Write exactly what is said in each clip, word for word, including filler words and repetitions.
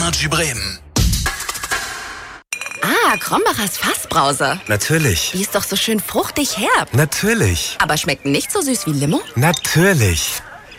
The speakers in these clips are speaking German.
Energy Bremen. Ah, Krombachers Fassbrause. Natürlich. Die ist doch so schön fruchtig herb. Natürlich. Aber schmeckt nicht so süß wie Limo? Natürlich.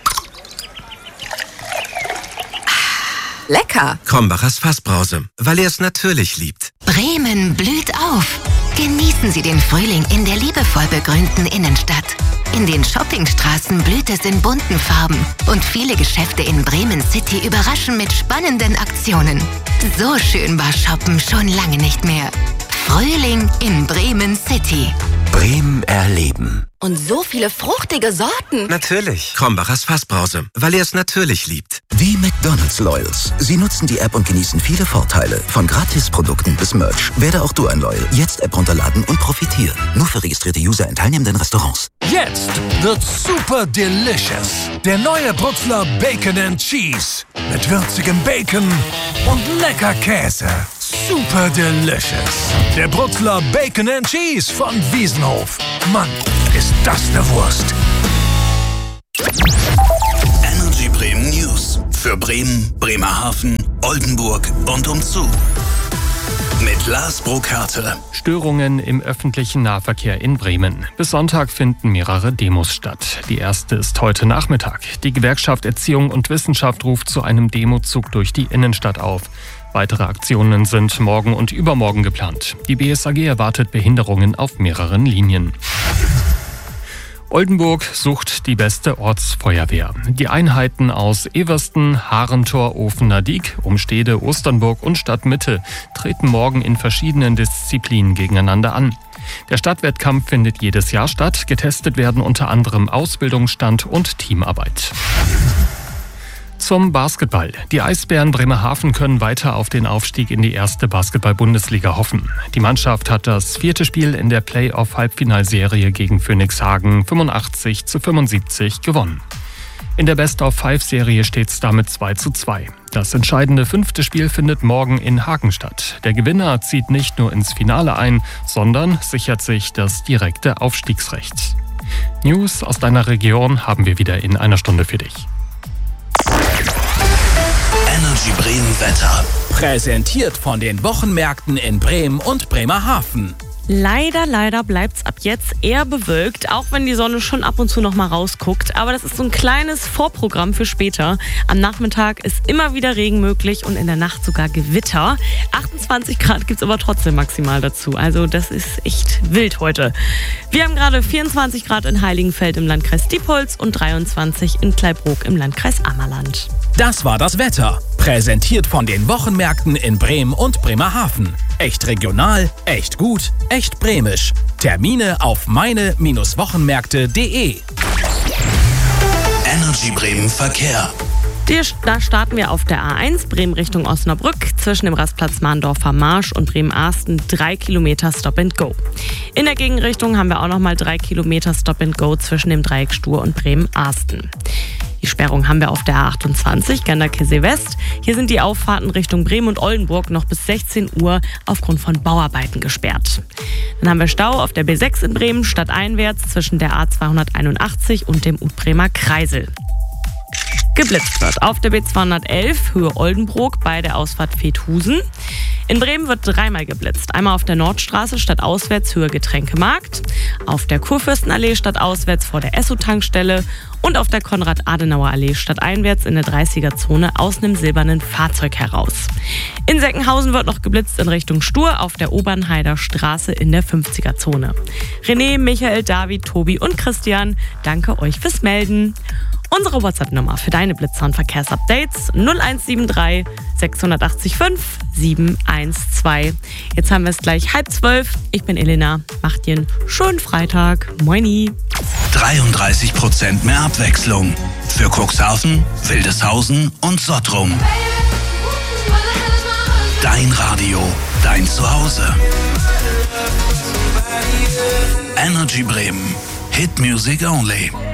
Lecker. Krombachers Fassbrause, weil er es natürlich liebt. Bremen blüht auf. Genießen Sie den Frühling in der liebevoll begrünten Innenstadt. In den Shoppingstraßen blüht es in bunten Farben. Und viele Geschäfte in Bremen City überraschen mit spannenden Aktionen. So schön war Shoppen schon lange nicht mehr. Frühling in Bremen City. Bremen erleben. Und so viele fruchtige Sorten. Natürlich. Krombachers Fassbrause, weil er es natürlich liebt. Die McDonald's Loyals. Sie nutzen die App und genießen viele Vorteile. Von Gratisprodukten bis Merch. Werde auch du ein Loyal. Jetzt App runterladen und profitieren. Nur für registrierte User in teilnehmenden Restaurants. Jetzt wird super delicious. Der neue Brutzler Bacon and Cheese. Mit würzigem Bacon und lecker Käse. Super delicious. Der Brutzler Bacon and Cheese von Wiesenhof. Mann, ist das eine Wurst. Energy Bremen News. Für Bremen, Bremerhaven, Oldenburg und umzu. Mit Lars Burkhardt. Störungen im öffentlichen Nahverkehr in Bremen. Bis Sonntag finden mehrere Demos statt. Die erste ist heute Nachmittag. Die Gewerkschaft Erziehung und Wissenschaft ruft zu einem Demozug durch die Innenstadt auf. Weitere Aktionen sind morgen und übermorgen geplant. Die B S A G erwartet Behinderungen auf mehreren Linien. Oldenburg sucht die beste Ortsfeuerwehr. Die Einheiten aus Eversten, Harentor, Ofener Diek, Umstede, Osternburg und Stadtmitte treten morgen in verschiedenen Disziplinen gegeneinander an. Der Stadtwettkampf findet jedes Jahr statt. Getestet werden unter anderem Ausbildungsstand und Teamarbeit. Zum Basketball. Die Eisbären Bremerhaven können weiter auf den Aufstieg in die erste Basketball-Bundesliga hoffen. Die Mannschaft hat das vierte Spiel in der Play-off-Halbfinalserie gegen Phoenix Hagen fünfundachtzig zu fünfundsiebzig gewonnen. In der Best-of-Five-Serie steht es damit zwei zu zwei. Das entscheidende fünfte Spiel findet morgen in Hagen statt. Der Gewinner zieht nicht nur ins Finale ein, sondern sichert sich das direkte Aufstiegsrecht. News aus deiner Region haben wir wieder in einer Stunde für dich. Energy Bremen Wetter. Präsentiert von den Wochenmärkten in Bremen und Bremerhaven. Leider, leider bleibt's ab jetzt eher bewölkt, auch wenn die Sonne schon ab und zu noch mal rausguckt. Aber das ist so ein kleines Vorprogramm für später. Am Nachmittag ist immer wieder Regen möglich und in der Nacht sogar Gewitter. achtundzwanzig Grad gibt's aber trotzdem maximal dazu. Also das ist echt wild heute. Wir haben gerade vierundzwanzig Grad in Heiligenfeld im Landkreis Diepholz und dreiundzwanzig in Kleibrook im Landkreis Ammerland. Das war das Wetter. Präsentiert von den Wochenmärkten in Bremen und Bremerhaven. Echt regional, echt gut, echt bremisch. Termine auf meine Wochenmärkte punkt de. Energy Bremen Verkehr. Da starten wir auf der A eins, Bremen Richtung Osnabrück, zwischen dem Rastplatz Mahndorfer Marsch und Bremen-Arsten drei Kilometer Stop and Go. In der Gegenrichtung haben wir auch nochmal drei Kilometer Stop and Go zwischen dem Dreieck Stur und Bremen-Arsten. Die Sperrung haben wir auf der A achtundzwanzig, Ganderkesee West. Hier sind die Auffahrten Richtung Bremen und Oldenburg noch bis sechzehn Uhr aufgrund von Bauarbeiten gesperrt. Dann haben wir Stau auf der B sechs in Bremen, stadteinwärts zwischen der A zweihunderteinundachtzig und dem Utbremer Kreisel. Geblitzt wird auf der B zweihundertelf, Höhe Oldenburg bei der Ausfahrt Vethhusen. In Bremen wird dreimal geblitzt. Einmal auf der Nordstraße stadtauswärts, Höhe Getränkemarkt. Auf der Kurfürstenallee stadtauswärts vor der Esso-Tankstelle. Und auf der Konrad-Adenauer-Allee stadteinwärts in der dreißiger-Zone aus einem silbernen Fahrzeug heraus. In Seckenhausen wird noch geblitzt in Richtung Stur auf der Obernheider Straße in der fünfziger-Zone. René, Michael, David, Tobi und Christian, danke euch fürs Melden. Unsere WhatsApp-Nummer für deine Blitzer- und Verkehrsupdates null eins sieben drei sechs acht fünf sieben eins zwei. Jetzt haben wir es gleich halb zwölf. Ich bin Elena. Macht dir einen schönen Freitag. Moini. dreiunddreißig Prozent mehr Abwechslung. Für Cuxhaven, Wildeshausen und Sottrum. Dein Radio, dein Zuhause. Energy Bremen. Hit Music Only.